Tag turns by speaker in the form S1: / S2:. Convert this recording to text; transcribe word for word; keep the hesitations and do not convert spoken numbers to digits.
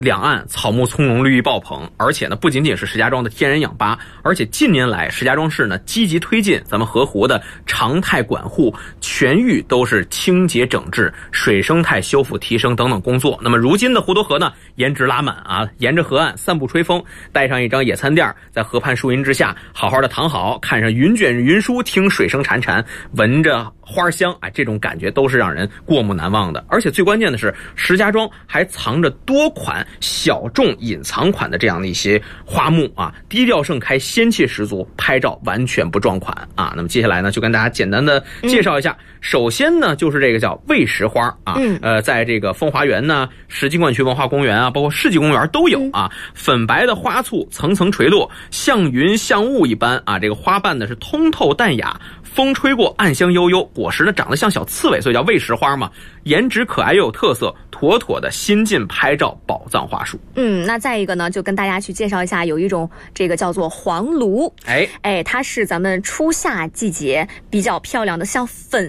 S1: 两岸草木葱茏，绿意爆棚，而且呢，不仅仅是石家庄的天然氧吧，而且近年来石家庄市呢积极推进咱们河湖的常态管护，全域都是清洁整治、水生态修复提升等等工作。那么如今的滹沱河呢，颜值拉满啊，沿着河岸散步吹风，带上一张野餐垫，在河畔树荫之下，好好的躺好，看上云卷云舒，听水声潺潺，闻着花香，哎，这种感觉都是让人过目难忘的。而且最关键的是，石家庄还藏着多款小众隐藏款的这样的一些花木啊，低调盛开，仙气十足，拍照完全不撞款啊。那么接下来呢，就跟大家简单的介绍一下。嗯、首先呢，就是这个叫魏石花啊，嗯、呃，在这个风华园呢、石金冠区文化公园啊，包括世纪公园都有啊。粉白的花簇层层垂落，像云像雾一般啊。这个花瓣呢是通透淡雅，风吹过暗香悠悠，果实呢长得像小刺猬，所以叫魏石花嘛。颜值可爱又有特色，妥妥的新晋拍照宝藏花束。
S2: 嗯，那再一个呢，就跟大家去介绍一下，有一种这个叫做黄芦，哎哎，它是咱们初夏季节比较漂亮的，像粉